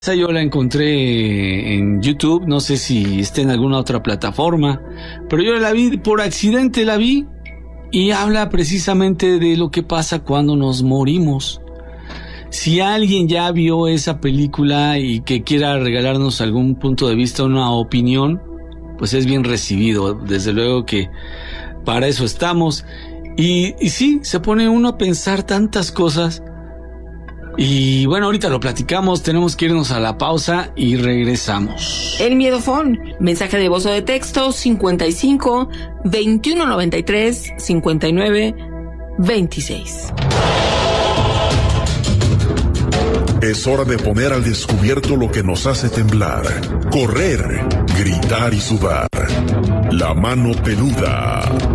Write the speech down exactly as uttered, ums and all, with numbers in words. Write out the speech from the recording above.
Esa yo la encontré en YouTube, no sé si está en alguna otra plataforma, pero yo la vi, por accidente la vi, y habla precisamente de lo que pasa cuando nos morimos. Si alguien ya vio esa película y que quiera regalarnos algún punto de vista, una opinión, pues es bien recibido, desde luego que para eso estamos. Y, y sí, se pone uno a pensar tantas cosas. Y bueno, ahorita lo platicamos, tenemos que irnos a la pausa y regresamos. El Miedofón, mensaje de voz o de texto cincuenta y cinco, veintiuno noventa y tres, cincuenta y nueve, veintiséis. Es hora de poner al descubierto lo que nos hace temblar, correr, gritar y sudar. La mano peluda.